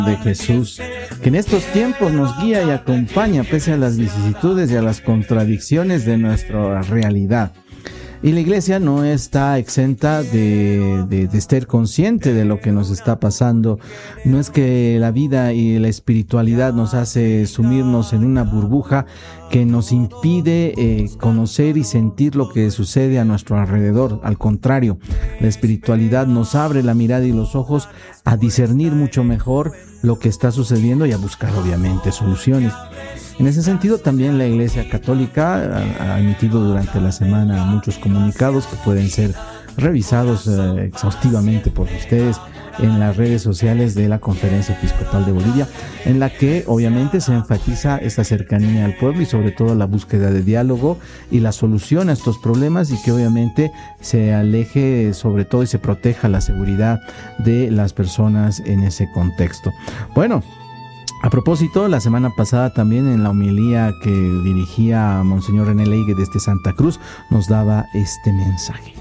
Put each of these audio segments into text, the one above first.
de Jesús, que en estos tiempos nos guía y acompaña pese a las vicisitudes y a las contradicciones de nuestra realidad. Y la iglesia no está exenta de estar consciente de lo que nos está pasando. No es que la vida y la espiritualidad nos hace sumirnos en una burbuja que nos impide conocer y sentir lo que sucede a nuestro alrededor. Al contrario, la espiritualidad nos abre la mirada y los ojos a discernir mucho mejor lo que está sucediendo y a buscar obviamente soluciones. En ese sentido, también la Iglesia Católica ha emitido durante la semana muchos comunicados que pueden ser revisados exhaustivamente por ustedes en las redes sociales de la Conferencia Episcopal de Bolivia, en la que obviamente se enfatiza esta cercanía al pueblo y sobre todo la búsqueda de diálogo y la solución a estos problemas, y que obviamente se aleje sobre todo y se proteja la seguridad de las personas en ese contexto. Bueno, a propósito, la semana pasada también en la homilía que dirigía Monseñor René Leigue desde Santa Cruz nos daba este mensaje.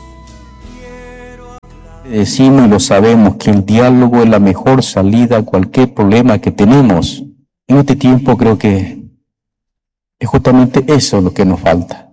Decimos y lo sabemos que el diálogo es la mejor salida a cualquier problema que tenemos. En este tiempo creo que es justamente eso lo que nos falta.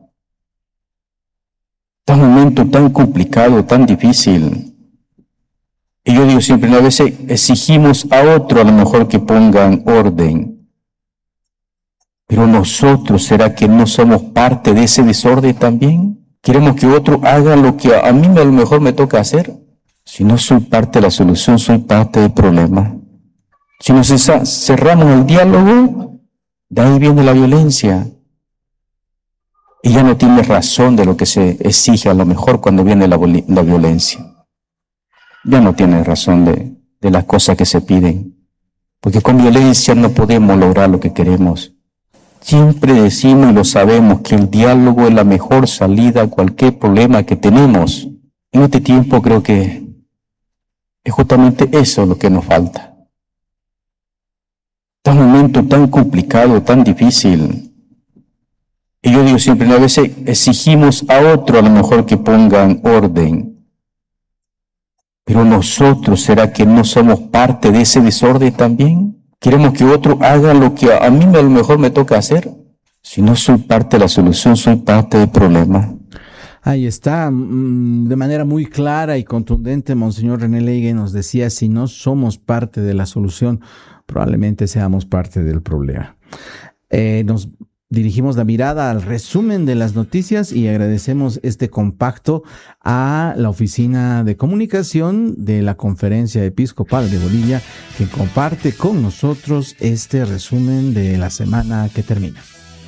Tan momento tan complicado, tan difícil. Y yo digo siempre, a veces exigimos a otro a lo mejor que pongan orden. Pero nosotros, ¿será que no somos parte de ese desorden también? ¿Queremos que otro haga lo que a mí a lo mejor me toca hacer? Si no soy parte de la solución, soy parte del problema. Si nos cerramos el diálogo, de ahí viene la violencia. Y ya no tiene razón de lo que se exige a lo mejor cuando viene la violencia. Ya no tiene razón de las cosas que se piden, porque con violencia no podemos lograr lo que queremos. Siempre decimos y lo sabemos que el diálogo es la mejor salida a cualquier problema que tenemos. En este tiempo creo que es justamente eso lo que nos falta. Tan momento tan complicado, tan difícil. Y yo digo siempre, a veces exigimos a otro a lo mejor que pongan orden. Pero nosotros, ¿será que no somos parte de ese desorden también? ¿Queremos que otro haga lo que a mí a lo mejor me toca hacer? Si no soy parte de la solución, soy parte del problema. Ahí está, de manera muy clara y contundente, Monseñor René Leigue nos decía, si no somos parte de la solución, probablemente seamos parte del problema. Nos dirigimos la mirada al resumen de las noticias y agradecemos este compacto a la Oficina de Comunicación de la Conferencia Episcopal de Bolivia, que comparte con nosotros este resumen de la semana que termina.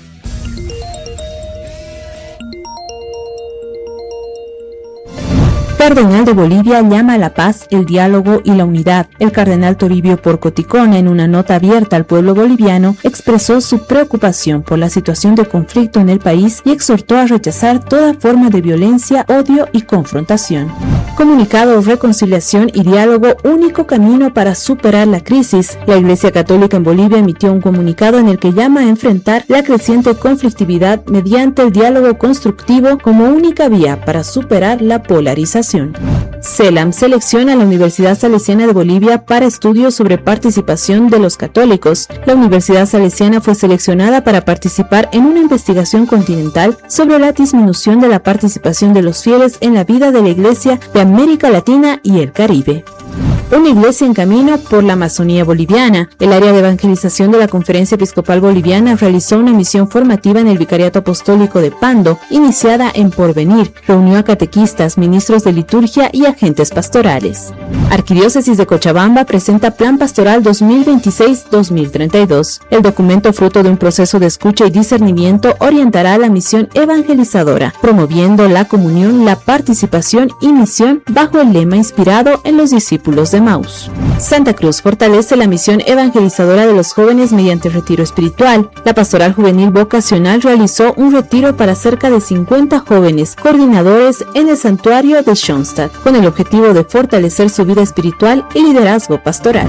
Cardenal de Bolivia llama a la paz, el diálogo y la unidad. El cardenal Toribio Porcoticona, en una nota abierta al pueblo boliviano, expresó su preocupación por la situación de conflicto en el país y exhortó a rechazar toda forma de violencia, odio y confrontación. Comunicado: reconciliación y diálogo, único camino para superar la crisis. La Iglesia Católica en Bolivia emitió un comunicado en el que llama a enfrentar la creciente conflictividad mediante el diálogo constructivo como única vía para superar la polarización. CELAM selecciona a la Universidad Salesiana de Bolivia para estudios sobre participación de los católicos. La Universidad Salesiana fue seleccionada para participar en una investigación continental sobre la disminución de la participación de los fieles en la vida de la Iglesia de América Latina y el Caribe. Una iglesia en camino por la Amazonía boliviana. El área de evangelización de la Conferencia Episcopal Boliviana realizó una misión formativa en el Vicariato Apostólico de Pando, iniciada en Porvenir. Reunió a catequistas, ministros de liturgia y agentes pastorales. Arquidiócesis de Cochabamba presenta Plan Pastoral 2026-2032. El documento, fruto de un proceso de escucha y discernimiento, orientará a la misión evangelizadora, promoviendo la comunión, la participación y misión bajo el lema inspirado en los discípulos de Maús. Santa Cruz fortalece la misión evangelizadora de los jóvenes mediante retiro espiritual. La Pastoral Juvenil Vocacional realizó un retiro para cerca de 50 jóvenes coordinadores en el santuario de Schoenstatt, con el objetivo de fortalecer su vida espiritual y liderazgo pastoral.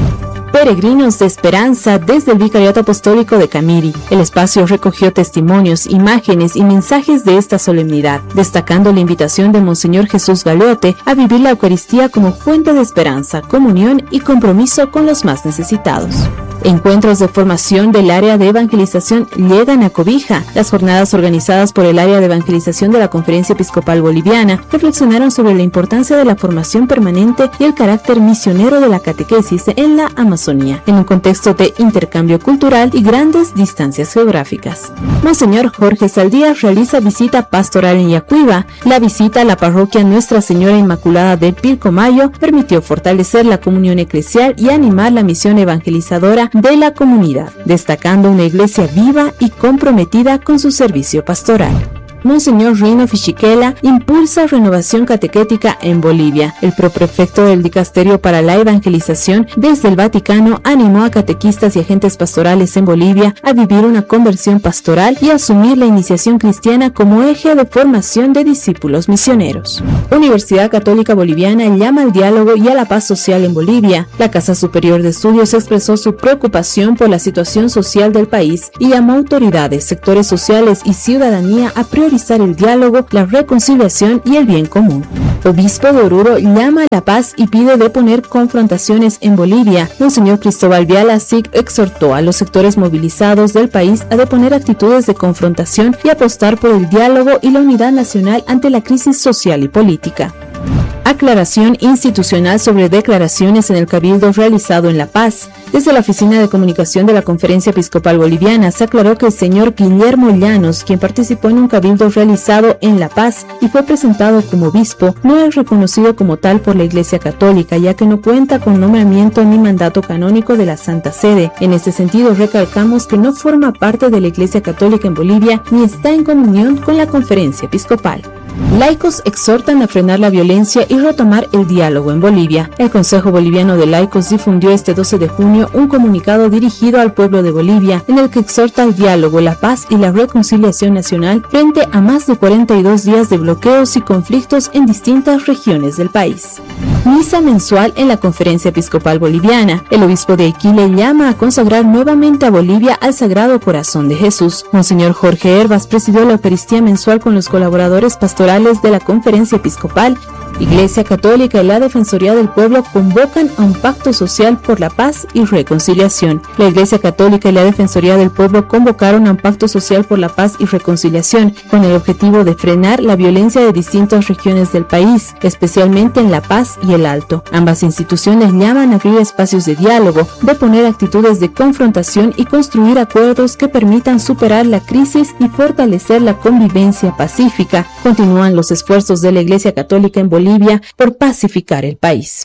Peregrinos de Esperanza desde el Vicariato Apostólico de Camiri. El espacio recogió testimonios, imágenes y mensajes de esta solemnidad, destacando la invitación de Monseñor Jesús Galeote a vivir la Eucaristía como fuente de esperanza, comunión y compromiso con los más necesitados. Encuentros de formación del área de evangelización llegan a Cobija. Las jornadas organizadas por el área de evangelización de la Conferencia Episcopal Boliviana reflexionaron sobre la importancia de la formación permanente y el carácter misionero de la catequesis en la Amazonía, en un contexto de intercambio cultural y grandes distancias geográficas. Monseñor Jorge Saldía realiza visita pastoral en Yacuiba. La visita a la parroquia Nuestra Señora Inmaculada de Pilcomayo permitió fortalecer la comunión eclesial y animar la misión evangelizadora de la comunidad, destacando una iglesia viva y comprometida con su servicio pastoral. Monseñor Rino Fichiquela impulsa renovación catequética en Bolivia. El proprefecto del Dicasterio para la Evangelización desde el Vaticano animó a catequistas y agentes pastorales en Bolivia a vivir una conversión pastoral y asumir la iniciación cristiana como eje de formación de discípulos misioneros. Universidad Católica Boliviana llama al diálogo y a la paz social en Bolivia. La Casa Superior de Estudios expresó su preocupación por la situación social del país y llamó a autoridades, sectores sociales y ciudadanía a priorizar el diálogo, la reconciliación y el bien común. Obispo de Oruro llama a la paz y pide deponer confrontaciones en Bolivia. Monseñor Cristóbal Viala Sig exhortó a los sectores movilizados del país a deponer actitudes de confrontación y apostar por el diálogo y la unidad nacional ante la crisis social y política. Aclaración institucional sobre declaraciones en el Cabildo realizado en La Paz. Desde la Oficina de Comunicación de la Conferencia Episcopal Boliviana se aclaró que el señor Guillermo Llanos, quien participó en un cabildo realizado en La Paz y fue presentado como obispo, no es reconocido como tal por la Iglesia Católica, ya que no cuenta con nombramiento ni mandato canónico de la Santa Sede. En este sentido, recalcamos que no forma parte de la Iglesia Católica en Bolivia ni está en comunión con la Conferencia Episcopal. Laicos exhortan a frenar la violencia y retomar el diálogo en Bolivia. El Consejo Boliviano de Laicos difundió este 12 de junio un comunicado dirigido al pueblo de Bolivia en el que exhorta al diálogo, la paz y la reconciliación nacional frente a más de 42 días de bloqueos y conflictos en distintas regiones del país. Misa mensual en la Conferencia Episcopal Boliviana. El obispo de Iquile llama a consagrar nuevamente a Bolivia al Sagrado Corazón de Jesús. Monseñor Jorge Herbas presidió la Eucaristía mensual con los colaboradores pastorales de la Conferencia Episcopal. Iglesia Católica y la Defensoría del Pueblo convocan a un pacto social por la paz y reconciliación. La Iglesia Católica y la Defensoría del Pueblo convocaron a un pacto social por la paz y reconciliación con el objetivo de frenar la violencia de distintas regiones del país, especialmente en La Paz y el Alto. Ambas instituciones llaman a abrir espacios de diálogo, deponer actitudes de confrontación y construir acuerdos que permitan superar la crisis y fortalecer la convivencia pacífica. Continúan los esfuerzos de la Iglesia Católica en Bolivia por pacificar el país.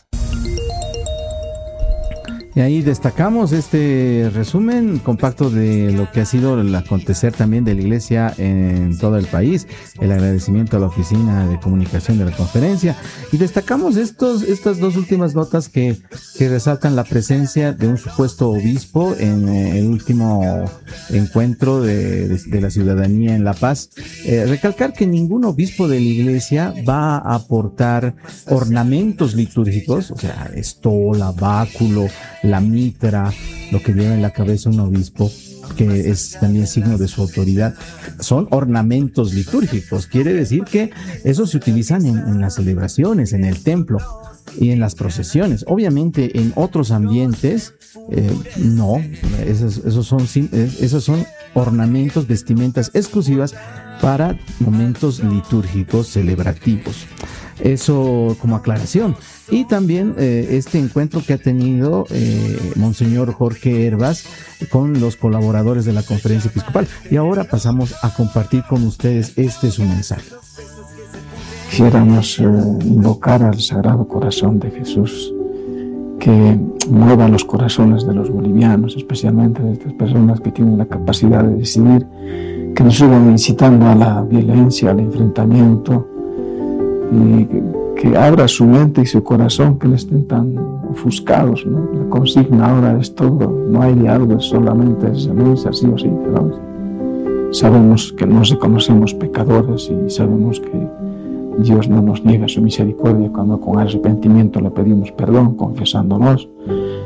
Y ahí destacamos este resumen compacto de lo que ha sido el acontecer también de la iglesia en todo el país, el agradecimiento a la Oficina de Comunicación de la Conferencia, y destacamos estas dos últimas notas que resaltan la presencia de un supuesto obispo en el último encuentro de la ciudadanía en La Paz. Recalcar que ningún obispo de la iglesia va a aportar ornamentos litúrgicos, o sea, estola, báculo, la mitra, lo que lleva en la cabeza un obispo, que es también signo de su autoridad. Son ornamentos litúrgicos, quiere decir que esos se utilizan en las celebraciones, en el templo y en las procesiones. Obviamente en otros ambientes no, esos son ornamentos, vestimentas exclusivas para momentos litúrgicos celebrativos. Eso como aclaración. Y también este encuentro que ha tenido Monseñor Jorge Herbas con los colaboradores de la Conferencia Episcopal. Y ahora pasamos a compartir con ustedes su mensaje. Quisiéramos invocar al Sagrado Corazón de Jesús, que mueva los corazones de los bolivianos, especialmente de estas personas que tienen la capacidad de decidir, que nos sigan incitando a la violencia, al enfrentamiento, y que abra su mente y su corazón, que no estén tan ofuscados, ¿no? La consigna ahora es todo, no hay diálogo, solamente es así o sí, ¿sabes? Sabemos que nos reconocemos pecadores y sabemos que Dios no nos niega su misericordia cuando con arrepentimiento le pedimos perdón, confesándonos,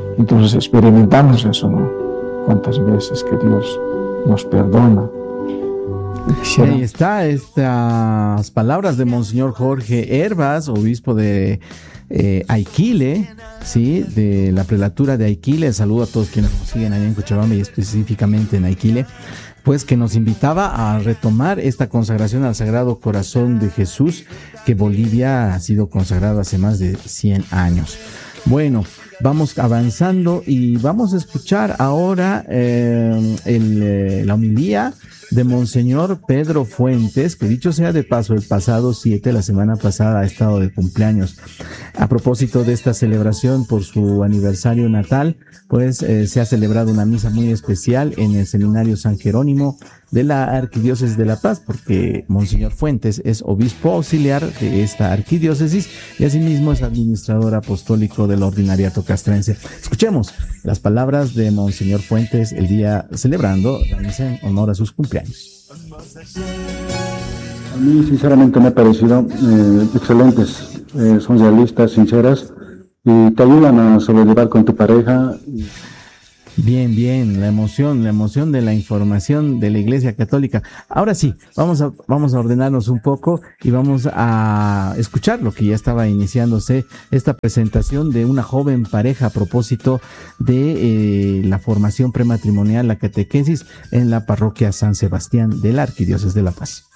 Entonces experimentamos eso, ¿no? Cuántas veces que Dios nos perdona. Ahí está estas palabras de Monseñor Jorge Hervas, obispo de Aiquile, ¿sí? De la prelatura de Aiquile. Saludo a todos quienes nos siguen allá en Cochabamba y específicamente en Aiquile, pues que nos invitaba a retomar esta consagración al Sagrado Corazón de Jesús, que Bolivia ha sido consagrado hace más de 100 años. Bueno, vamos avanzando y vamos a escuchar ahora la homilía de Monseñor Pedro Fuentes, que dicho sea de paso, el pasado 7, la semana pasada, ha estado de cumpleaños. A propósito de esta celebración por su aniversario natal, pues se ha celebrado una misa muy especial en el Seminario San Jerónimo de la Arquidiócesis de La Paz, porque Monseñor Fuentes es obispo auxiliar de esta arquidiócesis y asimismo es administrador apostólico del Ordinariato Castrense. Escuchemos las palabras de Monseñor Fuentes el día celebrando la misa en honor a sus cumpleaños. A mí sinceramente me ha parecido excelentes, son realistas, sinceras y te ayudan a sobrellevar con tu pareja. Bien, la emoción de la información de la Iglesia Católica. Ahora sí, vamos a ordenarnos un poco y vamos a escuchar lo que ya estaba iniciándose, esta presentación de una joven pareja a propósito de la formación prematrimonial, la catequesis en la parroquia San Sebastián de la Arquidiócesis de La Paz.